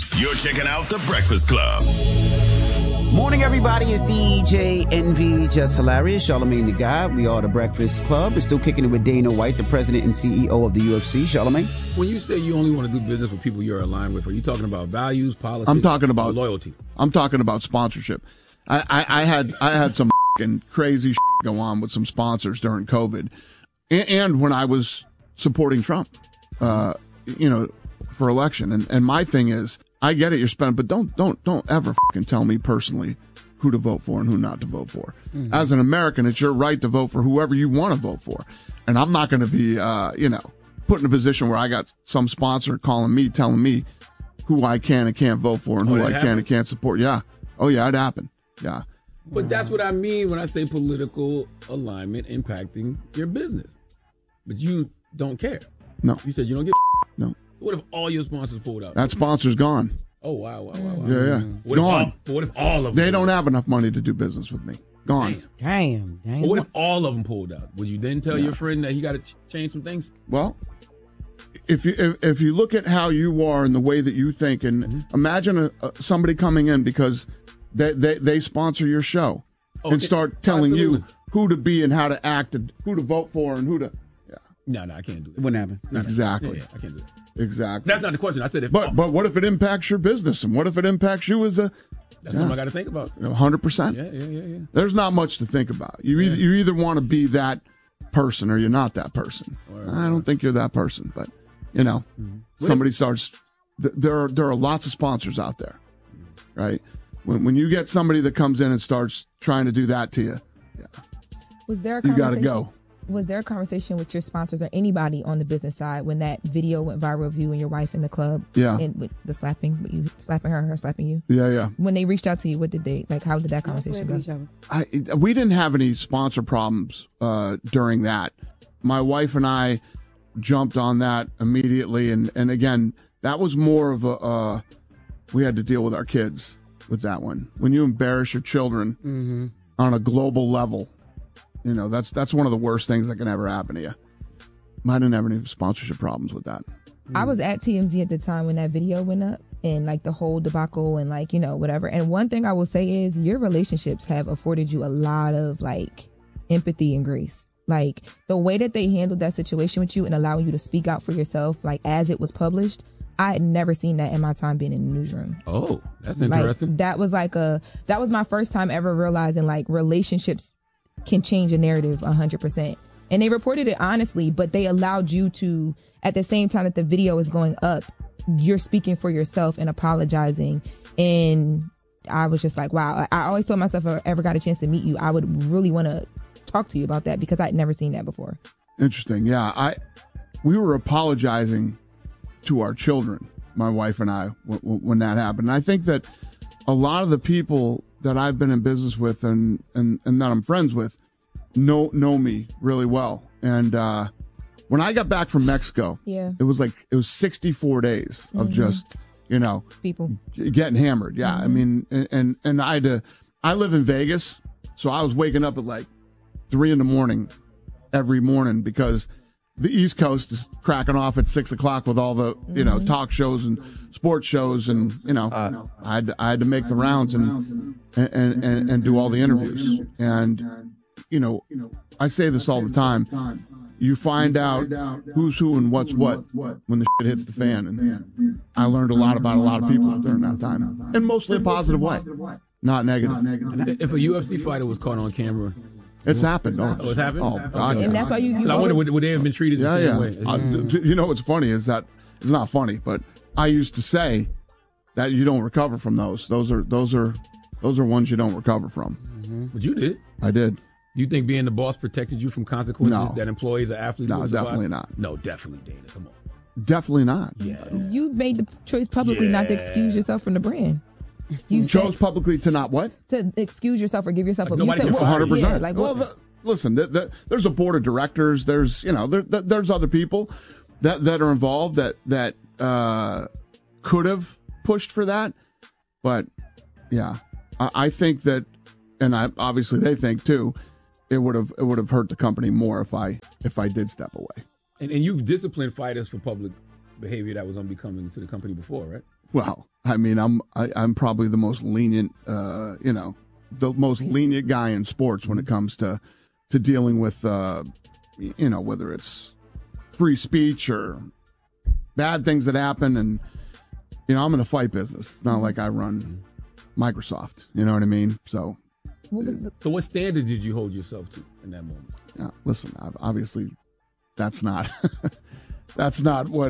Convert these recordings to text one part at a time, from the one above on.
You're checking out The Breakfast Club. Morning, everybody. It's DJ Envy, Just Hilarious, Charlamagne the God. We are The Breakfast Club. We're still kicking it with Dana White, the president and CEO of the UFC. Charlamagne? When you say you only want to do business with people you're aligned with, are you talking about values, politics? I'm talking about loyalty. I'm talking about sponsorship. I had some crazy go on with some sponsors during COVID, and when I was supporting Trump, for election. And my thing is, I get it, you're spending, but don't ever tell me personally who to vote for and who not to vote for. Mm-hmm. As an American, it's your right to vote for whoever you want to vote for. And I'm not going to be, put in a position where I got some sponsor calling me, telling me who I can and can't vote for and who I can and can't support. Yeah. Oh, yeah, it happened. Yeah. But that's what I mean when I say political alignment impacting your business. But you don't care. No. You said you don't give No. What if all your sponsors pulled out? That sponsor's gone. Oh, wow. Yeah. Gone. What if all of them? They don't have enough money to do business with me. Gone. Damn. But what if all of them pulled out? Would you then tell your friend that he got to change some things? Well, if you look at how you are and the way that you think, and imagine somebody coming in because they sponsor your show and start telling you who to be and how to act and who to vote for and who to. No, I can't do that. It wouldn't happen. Exactly. Yeah, I can't do that. Exactly. That's not the question. I said if. But what if it impacts your business, and what if it impacts you as a? That's something I got to think about. 100%. Yeah. There's not much to think about. You either want to be that person or you're not that person. I don't think you're that person, but somebody starts. There are lots of sponsors out there, right? When you get somebody that comes in and starts trying to do that to you, was there a you got conversation? to go. Was there a conversation with your sponsors or anybody on the business side when that video went viral of you and your wife in the club? Yeah. And with the slapping, you slapping her slapping you? Yeah. When they reached out to you, what did they, how did that conversation go? We didn't have any sponsor problems during that. My wife and I jumped on that immediately. And again, that was more of we had to deal with our kids with that one. When you embarrass your children on a global level, that's one of the worst things that can ever happen to you. I didn't have any sponsorship problems with that. I was at TMZ at the time when that video went up and the whole debacle and whatever. And one thing I will say is your relationships have afforded you a lot of empathy and grace. The way that they handled that situation with you and allowing you to speak out for yourself, as it was published, I had never seen that in my time being in the newsroom. Oh, that's interesting. That was that was my first time ever realizing relationships can change a narrative 100%. And they reported it honestly, but they allowed you to, at the same time that the video is going up, you're speaking for yourself and apologizing. And I was just wow. I always told myself if I ever got a chance to meet you, I would really want to talk to you about that because I'd never seen that before. Interesting. Yeah. We were apologizing to our children, my wife and I, when that happened. And I think that a lot of the people that I've been in business with and that I'm friends with know me really well. And when I got back from Mexico, it was 64 days of just, people getting hammered. Yeah. I mean, and I live in Vegas, so I was waking up at 3 a.m. every morning because the East Coast is cracking off at 6 o'clock with all the, talk shows and sports shows. And, I had to make the rounds and do all the interviews. And, I say this all the time. You find out who's who and what's what when the shit hits the fan. And I learned a lot about a lot of people during that time. And mostly a positive way, not negative. If a UFC fighter was caught on camera, it's happened. Oh, it's happened? Oh, God. And that's why you I wonder would they have been treated the same way? What's funny is that it's not funny, but I used to say that you don't recover from those. Those are ones you don't recover from. Mm-hmm. But you did. I did. Do you think being the boss protected you from consequences that employees or athletes? No, definitely not. No, definitely, Dana. Come on. Definitely not. Yeah. You made the choice publicly not to excuse yourself from the brand. You chose publicly to not what? To excuse yourself or give yourself a... You said 100%. Yeah, well, listen, there's a board of directors. There's, there's other people that are involved that could have pushed for that. But, yeah, I think that, and obviously they think too, it would have hurt the company more if I did step away. And you've disciplined fighters for public behavior that was unbecoming to the company before, right? Well, I mean, I'm probably the most lenient, the most lenient guy in sports when it comes to dealing with, whether it's free speech or bad things that happen. And, I'm in the fight business. It's not like I run Microsoft. You know what I mean? So what standard did you hold yourself to in that moment? Listen, obviously, that's not that's not what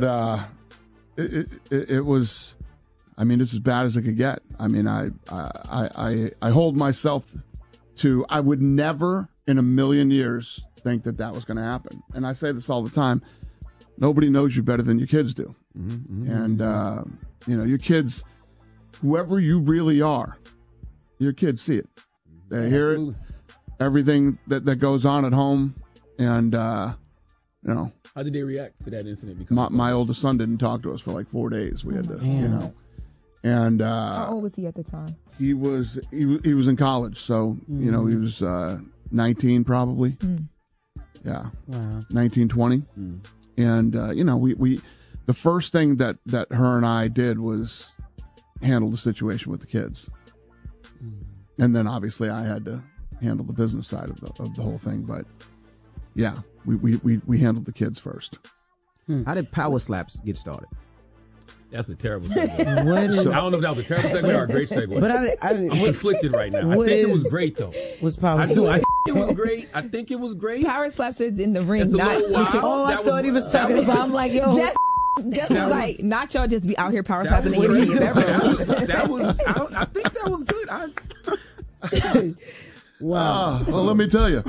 it was. I mean, it's as bad as it could get. I mean, I hold myself to. I would never in a million years think that was going to happen. And I say this all the time. Nobody knows you better than your kids do. Mm-hmm. And your kids, whoever you really are, your kids see it. They hear it. Everything that goes on at home, and how did they react to that incident? My oldest son didn't talk to us for like 4 days. We had to, and how old was he at the time? He was in college, so he was 19 probably. Yeah, wow. 19, 20. And we the first thing that her and I did was handle the situation with the kids, and then obviously I had to handle the business side of the whole thing. But yeah, we handled the kids first. How did Power Slaps get started? That's a terrible segue. I don't know if that was a terrible segue or a great segue. But I'm conflicted right now. I think it was great though. Was Power Slaps? I think it was great. I think it was great. Power Slaps is in the ring. It's a little wild. I thought he was talking about. I'm like, yo. Just like not y'all just be out here power slapping the game. I think that was good. Wow. Well, let me tell you.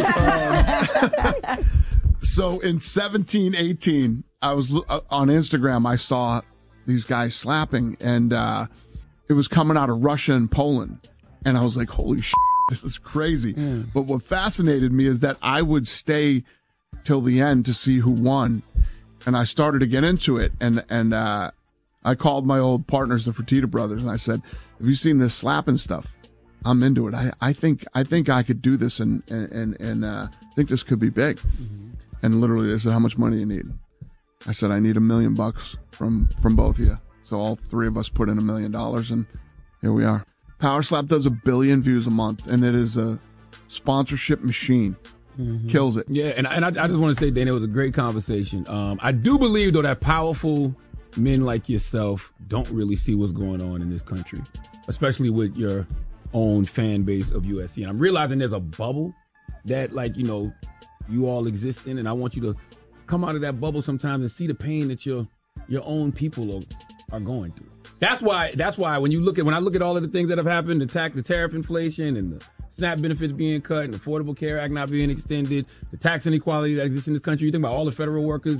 So in 17, 18, I was on Instagram. I saw these guys slapping, and it was coming out of Russia and Poland, and I was like, "Holy shit, this is crazy!" But what fascinated me is that I would stay till the end to see who won. And I started to get into it, and I called my old partners, the Fertitta brothers, and I said, "Have you seen this slapping stuff? I'm into it. I think I could do this, and think this could be big." Mm-hmm. And literally, they said, "How much money do you need?" I said, "I need $1 million from both of you." So all three of us put in $1 million, and here we are. Power Slap does 1 billion views a month, and it is a sponsorship machine. Mm-hmm. Kills it. Yeah, and I just want to say, Dana, it was a great conversation. I do believe, though, that powerful men like yourself don't really see what's going on in this country, especially with your own fan base of USC. And I'm realizing there's a bubble that, you all exist in, and I want you to come out of that bubble sometimes and see the pain that your own people are going through. That's why when I look at all of the things that have happened, the tariff inflation and the SNAP benefits being cut and the Affordable Care Act not being extended, the tax inequality that exists in this country. You think about all the federal workers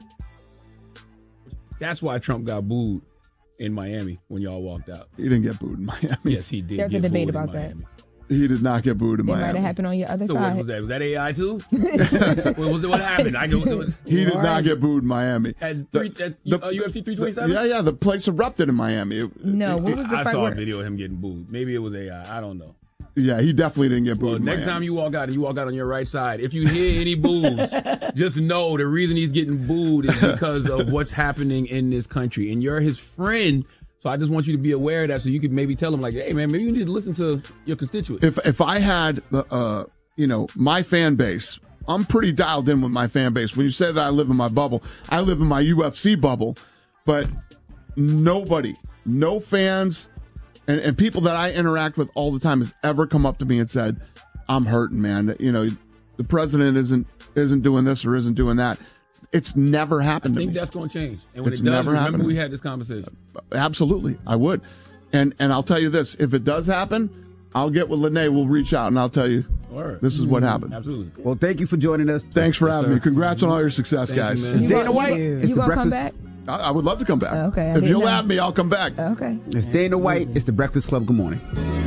that's why Trump got booed in Miami when y'all walked out. He didn't get booed in Miami. Yes, he did. There's a debate about that. He did not get booed in Miami. It might have happened on your other side. What was that? Was that AI too? What happened? He did not get booed in Miami. At UFC 327? Yeah, the place erupted in Miami. What was the fight? I saw a video of him getting booed. Maybe it was AI. I don't know. Yeah, he definitely didn't get booed. Well, next time you walk out on your right side, if you hear any boos, just know the reason he's getting booed is because of what's happening in this country. And you're his friend, so I just want you to be aware of that so you could maybe tell him, hey, man, maybe you need to listen to your constituents. If I had, my fan base, I'm pretty dialed in with my fan base. When you say that I live in my bubble, I live in my UFC bubble, but nobody, no fans, and people that I interact with all the time has ever come up to me and said, "I'm hurting, man. That the president isn't doing this or isn't doing that." It's never happened to me. I think that's going to change. And when it does, remember we had this conversation. Absolutely, I would. And I'll tell you this: if it does happen, I'll get with Lene. We'll reach out and I'll tell you. This is what happened. Absolutely. Well, thank you for joining us. Thanks for having me. Congrats on all your success, guys. It's Dana White. You gonna come back? I would love to come back. Okay. If you'll have me, I'll come back. Okay. It's Dana White. It's the Breakfast Club. Good morning.